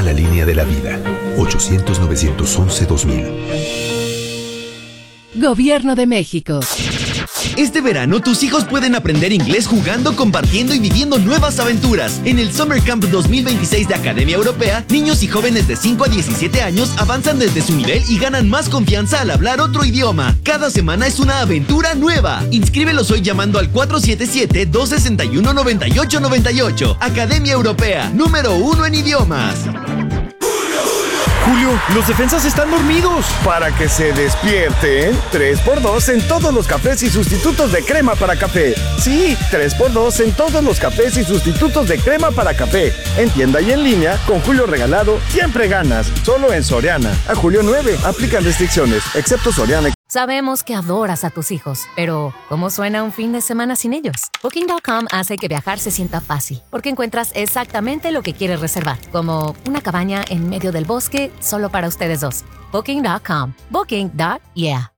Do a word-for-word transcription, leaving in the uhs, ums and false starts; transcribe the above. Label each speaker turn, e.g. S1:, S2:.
S1: a la línea de la vida. ochocientos, novecientos once, dos mil.
S2: Gobierno de México.
S3: Este verano tus hijos pueden aprender inglés jugando, compartiendo y viviendo nuevas aventuras. En el Summer Camp dos mil veintiséis de Academia Europea, niños y jóvenes de cinco a diecisiete años avanzan desde su nivel y ganan más confianza al hablar otro idioma. Cada semana es una aventura nueva. Inscríbelos hoy llamando al cuatro siete siete, dos seis uno, nueve ocho nueve ocho. Academia Europea, número uno en idiomas.
S4: Julio, los defensas están dormidos. Para que se despierten, tres por dos en todos los cafés y sustitutos de crema para café. Sí, tres por dos en todos los cafés y sustitutos de crema para café. En tienda y en línea, con Julio regalado, siempre ganas. Solo en Soriana. A julio nueve, aplican restricciones, excepto Soriana.
S5: Sabemos que adoras a tus hijos, pero ¿cómo suena un fin de semana sin ellos? Booking punto com hace que viajar se sienta fácil, porque encuentras exactamente lo que quieres reservar, como una cabaña en medio del bosque solo para ustedes dos. Booking punto com. Booking. Yeah.